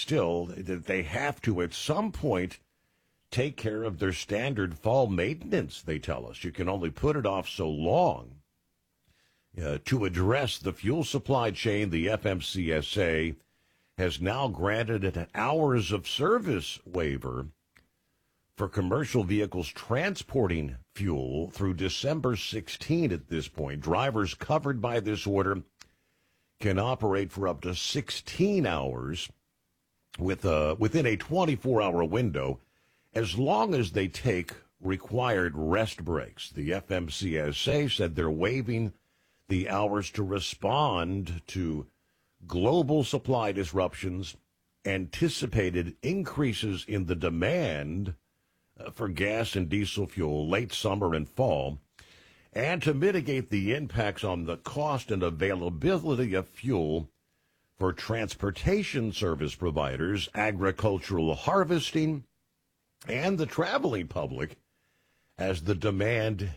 still, they have to at some point take care of their standard fall maintenance, they tell us. You can only put it off so long. To address the fuel supply chain, the FMCSA has now granted an hours of service waiver for commercial vehicles transporting fuel through December 16 at this point. Drivers covered by this order can operate for up to 16 hours within a 24-hour window, as long as they take required rest breaks. The FMCSA said they're waiving the hours to respond to global supply disruptions, anticipated increases in the demand for gas and diesel fuel late summer and fall, and to mitigate the impacts on the cost and availability of fuel for transportation service providers, agricultural harvesting, and the traveling public, as the demand